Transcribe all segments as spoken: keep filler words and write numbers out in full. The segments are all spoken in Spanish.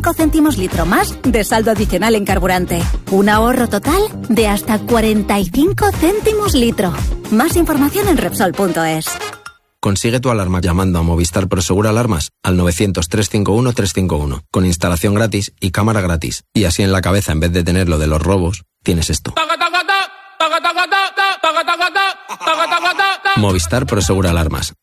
cinco céntimos litro más de saldo adicional en carburante. Un ahorro total de hasta cuarenta y cinco céntimos litro. Más información en Repsol punto es. Consigue tu alarma llamando a Movistar Prosegur Alarmas al novecientos, trescientos cincuenta y uno, trescientos cincuenta y uno, con instalación gratis y cámara gratis. Y así en la cabeza, en vez de tener lo de los robos, tienes esto. Movistar Prosegur Alarmas.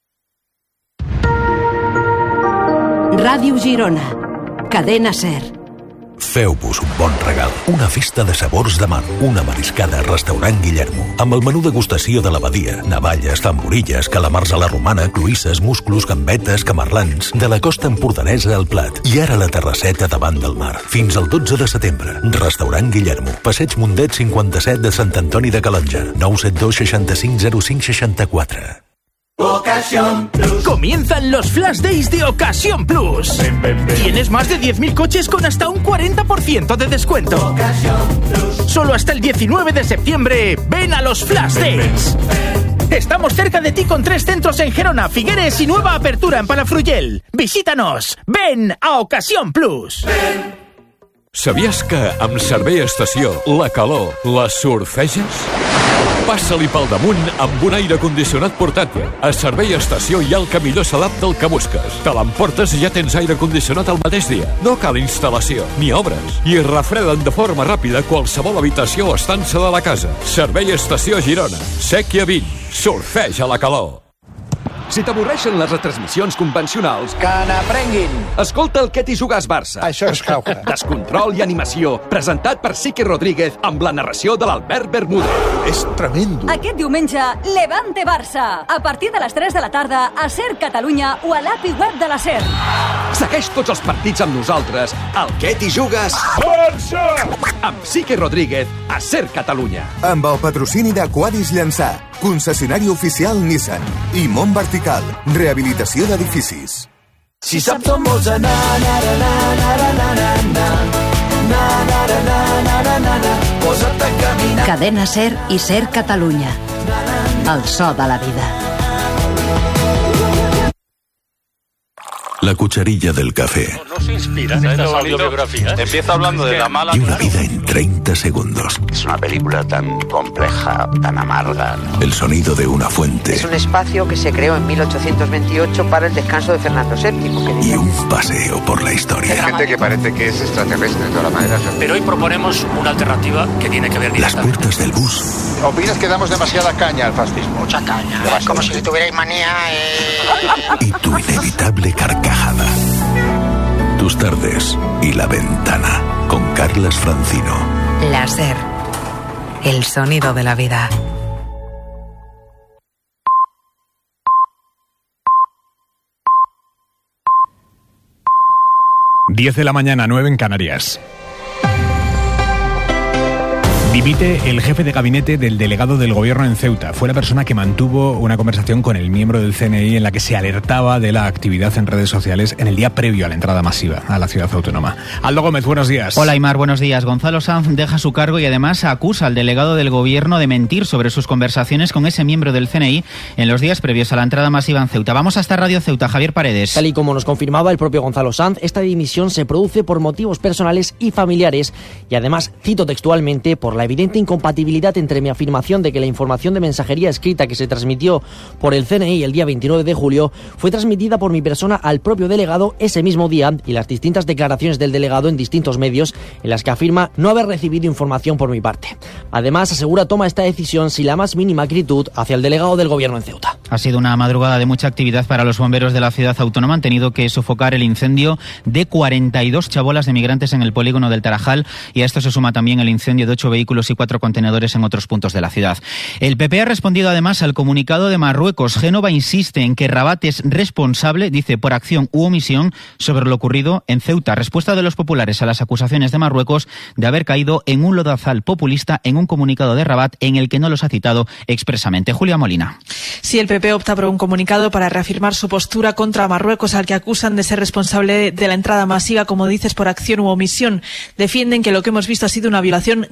Ràdio Girona. Cadena SER. Feu-vos un bon regal. Una festa de sabors de mar. Una mariscada al restaurant Guillermo. Amb el menú degustació de l'abadia. Navalles, tamborilles, calamars a la romana, cloïsses, musclos, gambetes, camarlans. De la costa empordanesa al plat. I ara la terrasseta davant del mar. Fins al dotze de setembre. Restaurant Guillermo. Passeig Mundet cinquanta-set de Sant Antoni de Calonja. nou set dos, seixanta-cinc, zero cinc, seixanta-quatre. Ocasión Plus. Comienzan los Flash Days de Ocasión Plus. Ven, ven, ven. Tienes más de diez mil coches con hasta un cuarenta por ciento de descuento. Ocasión Plus. Solo hasta el diecinueve de septiembre. Ven a los Flash ven, Days. Ven, ven. Estamos cerca de ti con tres centros en Gerona, Figueres y nueva apertura en Palafrugell. Visítanos. Ven a Ocasión Plus. Ven. Sabies que amb Servei Estació la calor la surfeges? Passa-li pel damunt amb un aire condicionat portàtil. A Servei Estació hi ha el que millor s'adapta al que busques. Te l'emportes i ja tens aire condicionat el mateix dia. No cal instal·lació, ni obres. I es refreden de forma ràpida qualsevol habitació o estança de la casa. Servei Estació Girona. Sèquia vint. Surfeja la calor. Si t'avorreixen les retransmissions convencionals... Que n'aprenguin! Escolta el Què t'hi jugues Barça. Això és cauca. Descontrol i animació, presentat per Sique Rodríguez amb la narració de l'Albert Bermúdez. És tremendo. Aquest diumenge, Levante Barça. A partir de les tres de la tarda, a SER Catalunya o a l'A P I web de la SER. Segueix tots els partits amb nosaltres al Què t'hi jugues Barça! Amb Sique Rodríguez a SER Catalunya. Amb el patrocini d'Aquadis Llançà, concessionari oficial Nissan i Mont Vertical, rehabilitació d'edificis. Si saps on vols anar, na, na, na, na, na, na, na, na, na, na, na, na, na, posa't a caminar. Cadena SER i SER Catalunya. El so de la vida. La cucharilla del café. No, no se inspira en estas autobiografías. Empieza hablando de la mala... Y una vida en treinta segundos. Es una película tan compleja, tan amarga, ¿no? El sonido de una fuente. Es un espacio que se creó en mil ochocientos veintiocho para el descanso de Fernando séptimo. Que y un paseo por la historia. Hay gente que parece que es extraterrestre de todas maneras. Pero hoy proponemos una alternativa que tiene que ver directamente. Las puertas del bus. ¿Opinas que damos demasiada caña al fascismo? Mucha caña. Demasiado. Como si le tuvierais manía. Eh... Y tu inevitable carcajada. Tus tardes y la ventana con Carlas Francino. La SER. El sonido de la vida. diez de la mañana, nueve en Canarias. Dimite el jefe de gabinete del delegado del gobierno en Ceuta. Fue la persona que mantuvo una conversación con el miembro del C N I en la que se alertaba de la actividad en redes sociales en el día previo a la entrada masiva a la ciudad autónoma. Aldo Gómez, buenos días. Hola, Aymar, buenos días. Gonzalo Sanz deja su cargo y además acusa al delegado del gobierno de mentir sobre sus conversaciones con ese miembro del C N I en los días previos a la entrada masiva en Ceuta. Vamos hasta Radio Ceuta, Javier Paredes. Tal y como nos confirmaba el propio Gonzalo Sanz, esta dimisión se produce por motivos personales y familiares y además, cito textualmente, por la evidente incompatibilidad entre mi afirmación de que la información de mensajería escrita que se transmitió por el C N I el día veintinueve de julio fue transmitida por mi persona al propio delegado ese mismo día y las distintas declaraciones del delegado en distintos medios en las que afirma no haber recibido información por mi parte. Además, asegura toma esta decisión sin la más mínima acritud hacia el delegado del gobierno en Ceuta. Ha sido una madrugada de mucha actividad para los bomberos de la ciudad autónoma. Han tenido que sofocar el incendio de cuarenta y dos chabolas de migrantes en el polígono del Tarajal y a esto se suma también el incendio de ocho vehículos y cuatro contenedores en otros puntos de la ciudad. El P P ha respondido además al comunicado de Marruecos. Génova insiste en que Rabat es responsable, dice, por acción u omisión sobre lo ocurrido en Ceuta. Respuesta de los populares a las acusaciones de Marruecos de haber caído en un lodazal populista en un comunicado de Rabat en el que no los ha citado expresamente. Julia Molina. Sí, el P P opta por un comunicado para reafirmar su postura contra Marruecos, al que acusan de ser responsable de la entrada masiva, como dices, por acción u omisión. Defienden que lo que hemos visto ha sido una violación grave de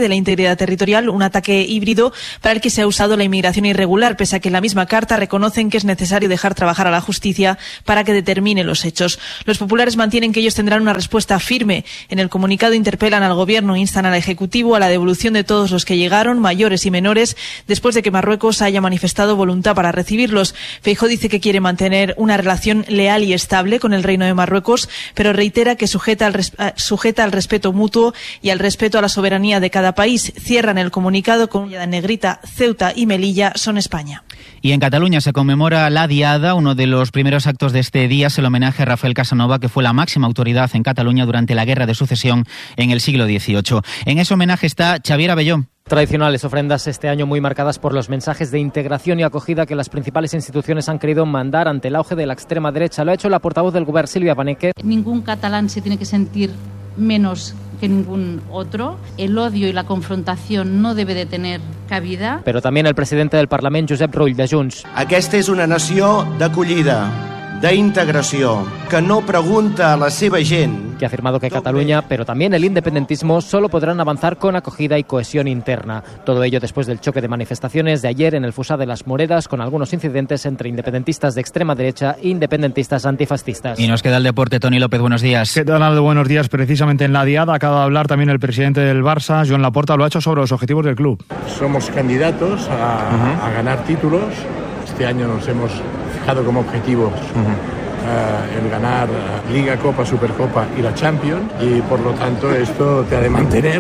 de la integridad territorial, un ataque híbrido para el que se ha usado la inmigración irregular, pese a que en la misma carta reconocen que es necesario dejar trabajar a la justicia para que determine los hechos. Los populares mantienen que ellos tendrán una respuesta firme. En el comunicado interpelan al gobierno e instan al Ejecutivo a la devolución de todos los que llegaron, mayores y menores, después de que Marruecos haya manifestado voluntad para recibirlos. Feijóo dice que quiere mantener una relación leal y estable con el Reino de Marruecos, pero reitera que sujeta al, res- sujeta al respeto mutuo y al respeto a la soberanía de cada país. Cierran el comunicado con en negrita: Ceuta y Melilla son España. Y en Cataluña se conmemora la Diada. Uno de los primeros actos de este día es el homenaje a Rafael Casanova, que fue la máxima autoridad en Cataluña durante la Guerra de Sucesión en el siglo dieciocho. En ese homenaje está Xavier Abelló. Tradicionales ofrendas este año muy marcadas por los mensajes de integración y acogida que las principales instituciones han querido mandar ante el auge de la extrema derecha. Lo ha hecho la portavoz del Govern, Sílvia Paneque. Ningún catalán se tiene que sentir menos que ningún otro. El odio y la confrontación no debe de tener cabida. Pero también el presidente del Parlament, Josep Rull, de Junts. Aquesta és una nació d'acollida, d'integració, que no pregunta a la seva gent. Que ha afirmado que Cataluña, pero también el independentismo, solo podrán avanzar con acogida y cohesión interna. Todo ello después del choque de manifestaciones de ayer en el Fossar de las Moreras, con algunos incidentes entre independentistas de extrema derecha e independentistas antifascistas. Y nos queda el deporte. Toni López, buenos días. ¿Qué tal, Aldo? Buenos días. Precisamente en la Diada acaba de hablar también el presidente del Barça, Joan Laporta, lo ha hecho sobre los objetivos del club. Somos candidatos a, uh-huh. a ganar títulos. Este año nos hemos fijado como objetivos uh-huh. uh, el ganar uh, Liga, Copa, Supercopa y la Champions, y por lo tanto esto te ha de mantener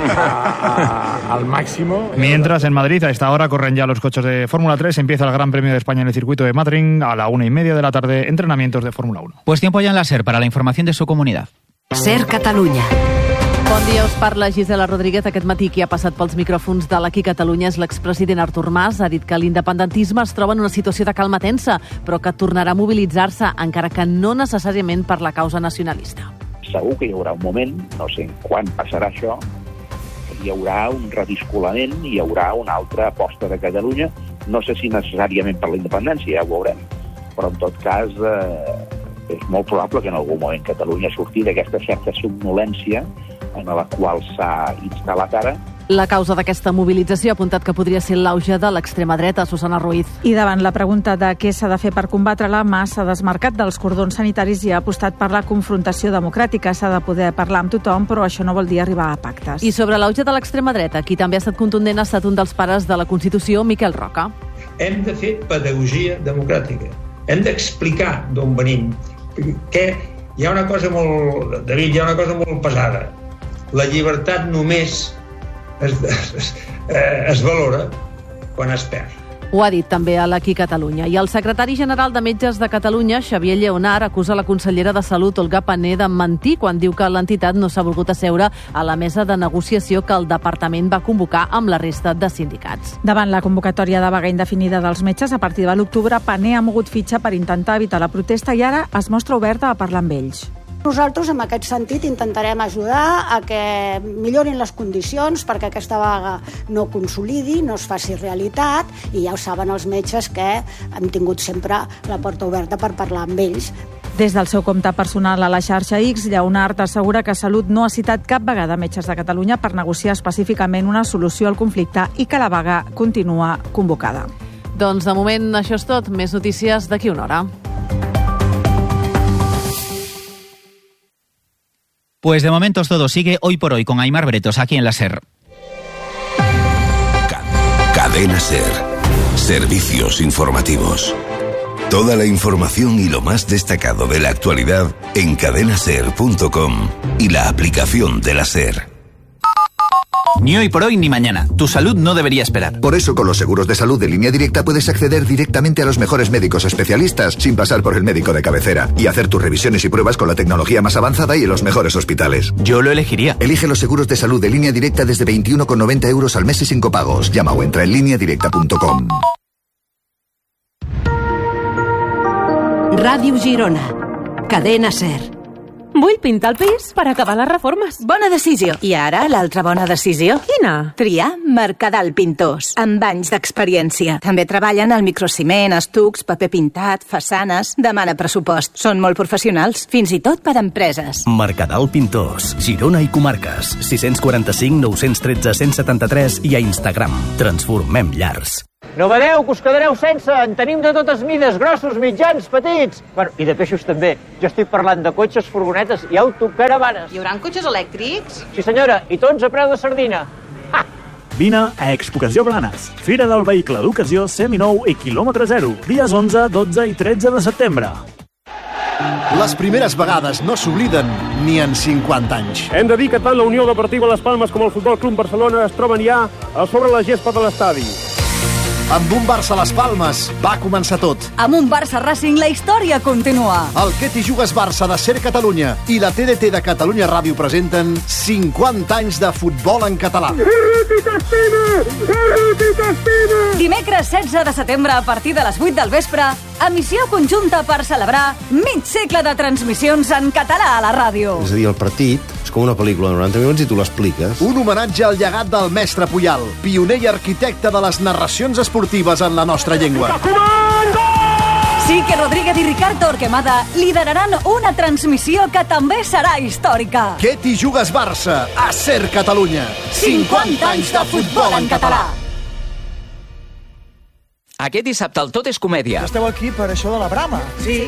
a, a, al máximo. Mientras en Madrid a esta hora corren ya los coches de Fórmula tres, empieza el Gran Premio de España en el circuito de Madrid a la una y media de la tarde, entrenamientos de Fórmula uno. Pues tiempo ya en la SER para la información de su comunidad. SER Catalunya. Bon dia, us parla Gisela Rodríguez. Aquest matí qui ha passat pels micròfons de l'Aquí Catalunya és l'expresident Artur Mas. Ha dit que l'independentisme es troba en una situació de calma tensa, però que tornarà a mobilitzar-se, encara que no necessàriament per la causa nacionalista. Segur que hi haurà un moment, no sé quan passarà això, hi haurà un rediscolament, hi haurà una altra aposta de Catalunya, no sé si necessàriament per la independència, ja ho veurem, però en tot cas eh, és molt probable que en algun moment Catalunya surti d'aquesta certa somnolència en la qual s'ha instal·lat ara. La causa d'aquesta mobilització ha apuntat que podria ser l'auge de l'extrema dreta. Susana Ruiz. I davant la pregunta de què s'ha de fer per combatre-la, Mas s'ha desmarcat dels cordons sanitaris i ha apostat per la confrontació democràtica. S'ha de poder parlar amb tothom, però això no vol dir arribar a pactes. I sobre l'auge de l'extrema dreta, qui també ha estat contundent ha estat un dels pares de la Constitució, Miquel Roca. Hem de fer pedagogia democràtica. Hem d'explicar d'on venim. Que hi ha una cosa molt... David, hi ha una cosa molt pesada. La llibertat només es, es, es valora quan es perd. Ho ha dit també a l'Aquí Catalunya. I el secretari general de Metges de Catalunya, Xavier Lleonart, acusa la consellera de Salut, Olga Pané, de mentir quan diu que l'entitat no s'ha volgut asseure a la mesa de negociació que el departament va convocar amb la resta de sindicats. Davant la convocatòria de vaga indefinida dels metges, a partir de l'octubre, Pané ha mogut fitxa per intentar evitar la protesta i ara es mostra oberta a parlar amb ells. Nosaltres, en aquest sentit, intentarem ajudar a que millorin les condicions perquè aquesta vaga no consolidi, no es faci realitat, i ja ho saben els metges que hem tingut sempre la porta oberta per parlar amb ells. Des del seu compte personal a la xarxa X, Lleonart assegura que Salut no ha citat cap vegada Metges de Catalunya per negociar específicament una solució al conflicte i que la vaga continua convocada. Doncs de moment això és tot. Més notícies d'aquí una hora. Pues de momento es todo. Sigue Hoy por Hoy con Aimar Bretos aquí en la SER. Cadena SER. Servicios informativos. Toda la información y lo más destacado de la actualidad en cadena ser punto com y la aplicación de la SER. Ni hoy por hoy ni mañana. Tu salud no debería esperar. Por eso, con los seguros de salud de Línea Directa puedes acceder directamente a los mejores médicos especialistas sin pasar por el médico de cabecera y hacer tus revisiones y pruebas con la tecnología más avanzada y en los mejores hospitales. Yo lo elegiría. Elige los seguros de salud de Línea Directa desde veintiuno con noventa euros al mes y sin copagos. Llama o entra en línea directa punto com. Ràdio Girona. Cadena SER. Vull pintar el pis per acabar les reformes. Bona decisió. I ara, l'altra bona decisió? Quina? Triar Mercadal Pintors, amb anys d'experiència. També treballen al microciment, estucs, paper pintat, façanes... Demana pressupost. Són molt professionals, fins i tot per a empreses. Mercadal Pintors, Girona i comarques. sis quatre cinc, nou un tres, cent setanta-tres i a Instagram. Transformem llars. No badeu, que us quedareu sense. En tenim de totes mides, grossos, mitjans, petits. Bueno, i de peixos també. Jo estic parlant de cotxes, furgonetes i autocaravanes. Hi haurà cotxes elèctrics? Sí, senyora, i tots a preu de sardina. Ha! Vine a Expocació Blanes, Fira del Vehicle d'Ocasió seminou i quilòmetre zero, dies onze, dotze i tretze de setembre. Les primeres vegades no s'obliden ni en cinquanta anys. Hem de dir que tant la Unió Deportiva Les Palmes com el Futbol Club Barcelona es troben ja a sobre la gespa de l'estadi. Amb un Barça a les Palmes va començar tot. Amb un Barça Racing la història continua. El Que t'hi jugues Barça de Ser Catalunya i la T D T de Catalunya Ràdio presenten cinquanta anys de futbol en català. Dimecres setze de setembre a partir de les vuit del vespre, emissió conjunta per celebrar mig segle de transmissions en català a la ràdio. És a dir, el partit és com una pel·lícula de noranta minuts i tu l'expliques. Un homenatge al llegat del mestre Puyal, pioner i arquitecte de les narracions esportives en la nostra llengua. Sique Rodríguez i Ricard Torquemada lideraran una transmissió que també serà històrica. Que t'hi jugues Barça a Ser Catalunya. cinquanta anys de futbol en català. Aquest dissabte el Tot és Comèdia. Esteu aquí per això de la brama. Sí.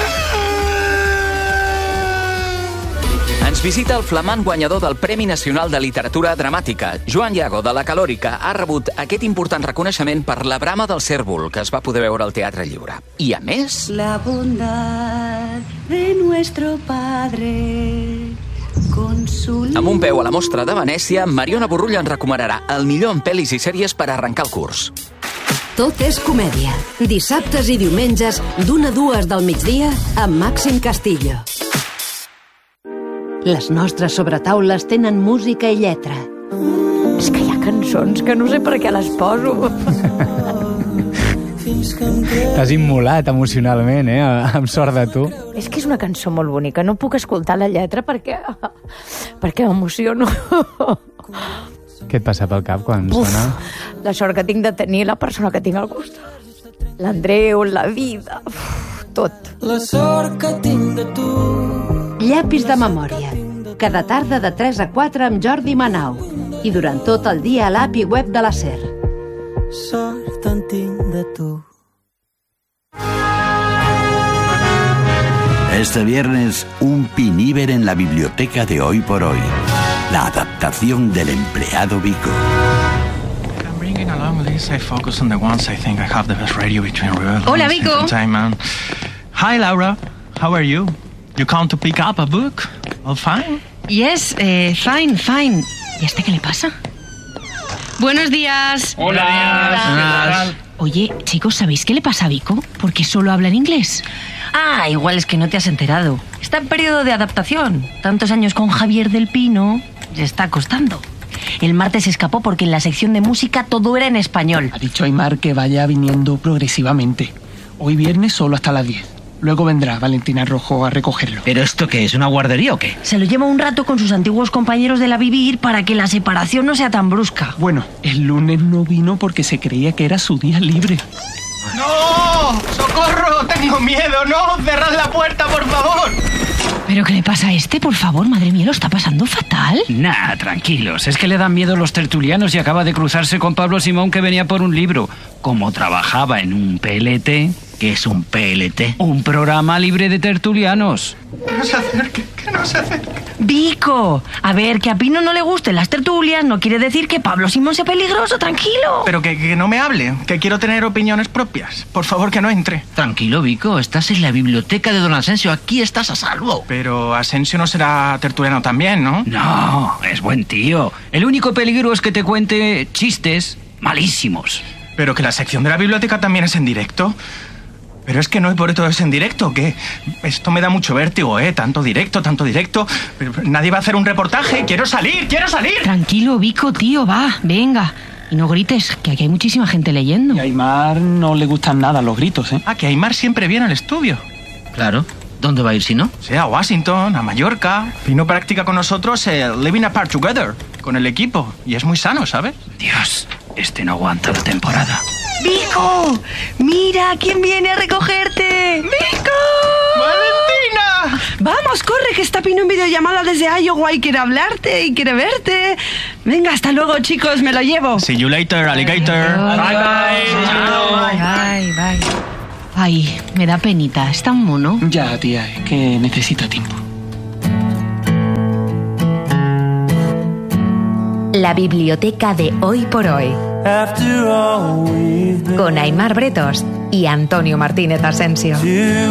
Ens visita el flamant guanyador del Premi Nacional de Literatura Dramàtica. Joan Iago, de la Calòrica, ha rebut aquest important reconeixement per La Brama del Cérvol, que es va poder veure al Teatre Lliure. I, a més... La bondad de nuestro padre... Amb un peu a la mostra de Venècia, Mariona Borrull ens recomanarà el millor en pel·lis i sèries per arrencar el curs. Tot és comèdia. Dissabtes i diumenges, d'una a dues del migdia, amb Màxim Castillo. Les nostres sobretaules tenen música i lletra. És que hi ha cançons que no sé per què les poso. T'has immolat emocionalment, eh? Amb sort de tu. És que és una cançó molt bonica. No puc escoltar la lletra perquè... perquè m'emociono. Què et passa pel cap quan Uf, sona? La sort que tinc de tenir la persona que tinc al costat. L'Andreu, la vida... Uf, tot. La sort que tinc de tu... Llapis de memòria. Cada tarda de tres a quatre amb Jordi Manau. I durant tot el dia a l'A P I web de la SER. Sort en tinc de tu. Este viernes, un Piníver en la biblioteca de Hoy por Hoy. La adaptación del empleado Vico. Hola, Vico. Hi, Laura. How are you? You come to pick up a book? All fine? Yes, eh, fine, fine. ¿Y a este qué le pasa? Buenos días. Hola. Hola. Oye, chicos, ¿sabéis qué le pasa a Vico? Porque solo habla en inglés. Ah, igual es que no te has enterado. Está en periodo de adaptación. Tantos años con Javier del Pino, le está costando. El martes se escapó porque en la sección de música todo era en español. Ha dicho Aymar que vaya viniendo progresivamente. Hoy viernes solo hasta las diez. Luego vendrá Valentina Rojo a recogerlo. ¿Pero esto qué es? ¿Una guardería o qué? Se lo lleva un rato con sus antiguos compañeros de la Vivir para que la separación no sea tan brusca. Bueno, el lunes no vino porque se creía que era su día libre. ¡No! ¡Socorro! ¡Tengo miedo! ¡No! ¡Cerrad la puerta, por favor! ¿Pero qué le pasa a este? Por favor, madre mía, lo está pasando fatal. Nah, tranquilos. Es que le dan miedo los tertulianos y acaba de cruzarse con Pablo Simón, que venía por un libro. Como trabajaba en un P L T... ¿Qué es un P L T? Un programa libre de tertulianos. Que no se acerque, que no se acerque. Vico, a ver, que a Pino no le gusten las tertulias no quiere decir que Pablo Simón sea peligroso, tranquilo. Pero que, que no me hable, que quiero tener opiniones propias. Por favor, que no entre. Tranquilo, Vico, estás en la biblioteca de don Asensio, aquí estás a salvo. Pero Asensio no será tertuliano también, ¿no? No, es buen tío. El único peligro es que te cuente chistes malísimos. Pero que la sección de la biblioteca también es en directo. Pero es que no es por todo es en directo, que esto me da mucho vértigo, ¿eh? Tanto directo, tanto directo. Pero nadie va a hacer un reportaje. ¡Quiero salir, quiero salir! Tranquilo, Vico, tío, va, venga. Y no grites, que aquí hay muchísima gente leyendo. Y a Aymar no le gustan nada los gritos, ¿eh? Ah, que Aymar siempre viene al estudio. Claro. ¿Dónde va a ir si no? Sí, a Washington, a Mallorca. Pino practica con nosotros el Living Apart Together, con el equipo. Y es muy sano, ¿sabes? Dios, este no aguanta la temporada. ¡Vico! ¡Mira quién viene a recogerte! ¡Vico! ¡Valentina! Vamos, corre, que está Pino en videollamada desde Iowa y quiere hablarte y quiere verte. Venga, hasta luego, chicos, me lo llevo. See you later, alligator. Bye, bye. Bye, bye. Ay, me da penita, es tan mono. Ya, tía, es que necesita tiempo. La biblioteca de Hoy por Hoy. Con Aimar Bretos y Antonio Martínez Asensio.